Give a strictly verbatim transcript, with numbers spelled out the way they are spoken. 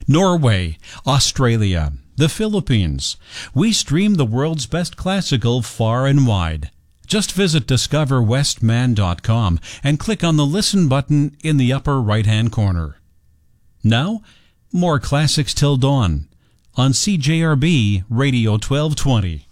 Norway, Australia, the Philippines. We stream the world's best classical far and wide. Just visit discover westman dot com and click on the Listen button in the upper right-hand corner. Now, more classics till dawn on C J R B Radio twelve twenty.